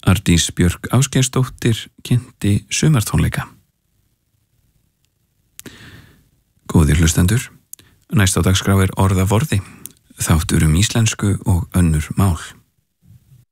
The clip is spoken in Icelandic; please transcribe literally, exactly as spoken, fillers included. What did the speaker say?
Ardís Björk Ásgeirsdóttir kynnti sumartónleika. Góðir hlustendur, næst á dagskrá er orðaforði, þáttur um íslensku og önnur mál.